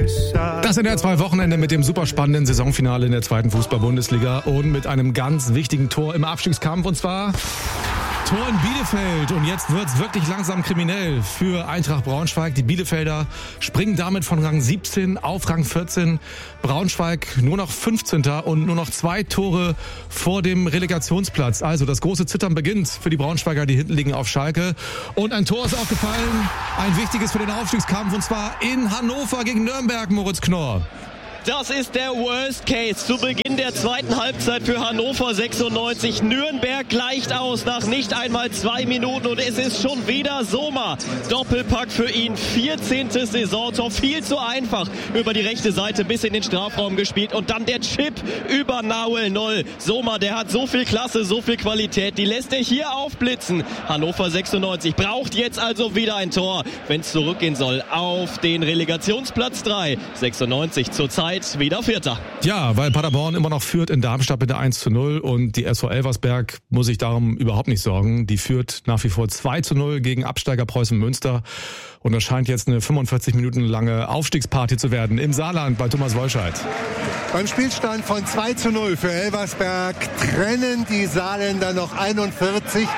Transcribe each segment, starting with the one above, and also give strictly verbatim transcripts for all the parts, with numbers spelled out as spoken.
Das sind ja zwei Wochenende mit dem super spannenden Saisonfinale in der zweiten Fußball-Bundesliga und mit einem ganz wichtigen Tor im Abstiegskampf, und zwar Tor in Bielefeld. Und jetzt wird's wirklich langsam kriminell für Eintracht Braunschweig. Die Bielefelder springen damit von Rang siebzehn auf Rang vierzehn. Braunschweig nur noch fünfzehnter und nur noch zwei Tore vor dem Relegationsplatz. Also das große Zittern beginnt für die Braunschweiger, die hinten liegen auf Schalke. Und ein Tor ist aufgefallen, ein wichtiges für den Aufstiegskampf, und zwar in Hannover gegen Nürnberg, Moritz Knorr. Das ist der Worst Case zu Beginn der zweiten Halbzeit für Hannover sechsundneunzig. Nürnberg gleicht aus nach nicht einmal zwei Minuten und es ist schon wieder Sommer. Doppelpack für ihn, vierzehntes Saisontor, viel zu einfach über die rechte Seite bis in den Strafraum gespielt und dann der Chip über Nahuel Noll. Sommer, der hat so viel Klasse, so viel Qualität, die lässt er hier aufblitzen. Hannover sechsundneunzig braucht jetzt also wieder ein Tor, wenn es zurückgehen soll auf den Relegationsplatz drei. sechsundneunzig zurzeit wieder Vierter. Ja, weil Paderborn immer noch führt in Darmstadt mit der eins zu null und die S V Elversberg muss sich darum überhaupt nicht sorgen. Die führt nach wie vor zwei zu null gegen Absteiger Preußen Münster und das scheint jetzt eine fünfundvierzig Minuten lange Aufstiegsparty zu werden im Saarland bei Thomas Wolscheid. Beim Spielstand von zwei zu null für Elversberg trennen die Saarländer noch einundvierzig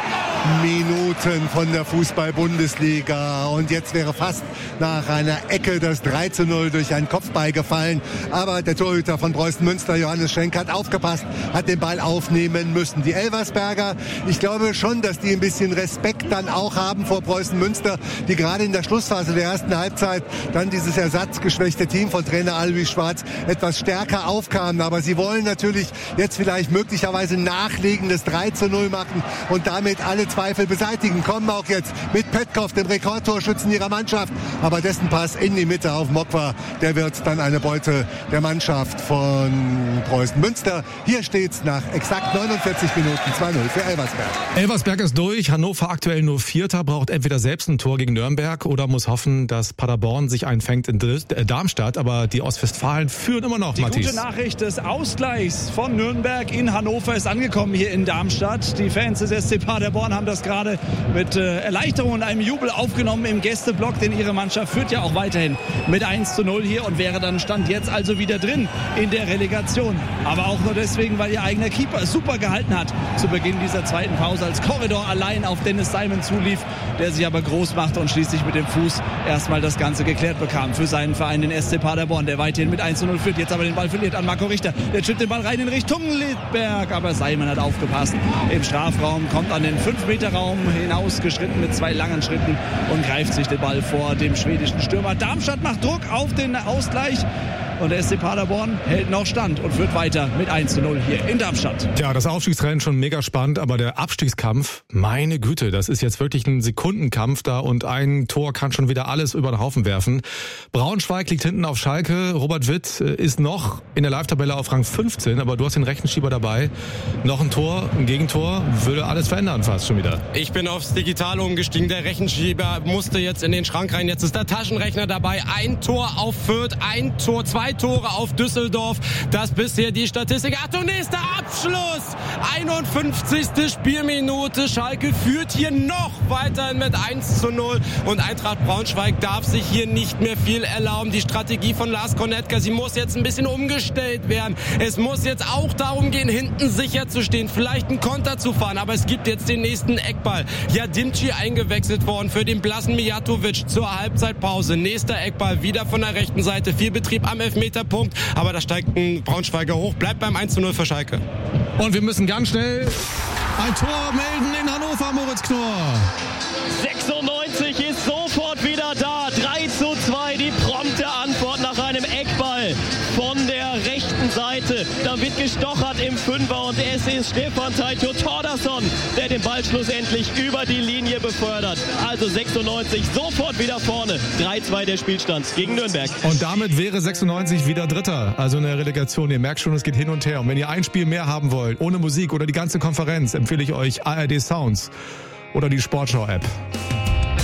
Minuten von der Fußball-Bundesliga. Und jetzt wäre fast nach einer Ecke das drei zu null durch einen Kopfball gefallen. Aber der Torhüter von Preußen Münster, Johannes Schenk, hat aufgepasst, hat den Ball aufnehmen müssen. Die Elversberger, ich glaube schon, dass die ein bisschen Respekt dann auch haben vor Preußen Münster, die gerade in der Schlussphase der ersten Halbzeit dann dieses ersatzgeschwächte Team von Trainer Alois Schwarz etwas stärker aufkamen. Aber sie wollen natürlich jetzt vielleicht möglicherweise nachlegendes drei zu null machen und damit alle Zweifel beseitigen. Kommen auch jetzt mit Petkov, dem Rekordtorschützen ihrer Mannschaft. Aber dessen Pass in die Mitte auf Mokwa, der wird dann eine Beute der Mannschaft von Preußen Münster. Hier steht's nach exakt neunundvierzig Minuten zwei null für Elversberg. Elversberg ist durch, Hannover aktuell nur Vierter, braucht entweder selbst ein Tor gegen Nürnberg oder muss hoffen, dass Paderborn sich einfängt in Darmstadt. Aber die Ostwestfalen führen immer noch, Die Matthias. gute Nachricht des Ausgleichs von Nürnberg in Hannover ist angekommen hier in Darmstadt. Die Fans des S C Paderborn haben das gerade mit äh, Erleichterung und einem Jubel aufgenommen im Gästeblock, denn ihre Mannschaft führt ja auch weiterhin mit eins zu null hier und wäre dann Stand jetzt also wieder drin in der Relegation. Aber auch nur deswegen, weil ihr eigener Keeper super gehalten hat zu Beginn dieser zweiten Pause, als Korridor allein auf Dennis Simon zulief, der sich aber groß machte und schließlich mit dem Fuß erstmal das Ganze geklärt bekam für seinen Verein, den S C Paderborn, der weiterhin mit eins zu null führt, jetzt aber den Ball verliert an Marco Richter. Der chippt den Ball rein in Richtung Lidberg, aber Simon hat aufgepasst im Strafraum, kommt an den fünf Meter Raum hinausgeschritten mit zwei langen Schritten und greift sich den Ball vor dem schwedischen Stürmer. Darmstadt macht Druck auf den Ausgleich. Und der S C Paderborn hält noch Stand und führt weiter mit eins zu null hier in Darmstadt. Ja, das Aufstiegsrennen schon mega spannend, aber der Abstiegskampf, meine Güte, das ist jetzt wirklich ein Sekundenkampf da und ein Tor kann schon wieder alles über den Haufen werfen. Braunschweig liegt hinten auf Schalke, Robert Witt ist noch in der Live-Tabelle auf Rang fünfzehn, aber du hast den Rechenschieber dabei. Noch ein Tor, ein Gegentor, würde alles verändern fast schon wieder. Ich bin aufs Digitale umgestiegen, der Rechenschieber musste jetzt in den Schrank rein, jetzt ist der Taschenrechner dabei, ein Tor auf Fürth, ein Tor, zwei Tore auf Düsseldorf. Das bisher die Statistik. Achtung, nächster Abschluss. einundfünfzigste Spielminute. Schalke führt hier noch weiterhin mit eins zu null. Und Eintracht Braunschweig darf sich hier nicht mehr viel erlauben. Die Strategie von Lars Konetka, sie muss jetzt ein bisschen umgestellt werden. Es muss jetzt auch darum gehen, hinten sicher zu stehen, vielleicht einen Konter zu fahren. Aber es gibt jetzt den nächsten Eckball. Jadimci eingewechselt worden für den blassen Mijatovic zur Halbzeitpause. Nächster Eckball wieder von der rechten Seite. Viel Betrieb am Elfmeterpunkt. Aber da steigt ein Braunschweiger hoch. Bleibt beim eins zu null für Schalke. Und wir müssen ganz schnell ein Tor melden in Hannover, Moritz Knorr. sechsundneunzig ist sofort wieder da. drei zu zwei, die prompte Antwort nach einem Eckball von der rechten Seite. Da wird gestochert im Fünfer und es ist Stefan Taito Thordarson, der den Ball schlussendlich über die Linie befördert. Also sechsundneunzig sofort wieder vorne. drei zwei der Spielstand gegen Nürnberg. Und damit wäre sechsundneunzig wieder Dritter, also in der Relegation. Ihr merkt schon, es geht hin und her. Und wenn ihr ein Spiel mehr haben wollt, ohne Musik oder die ganze Konferenz, empfehle ich euch A R D Sounds oder die Sportschau-App.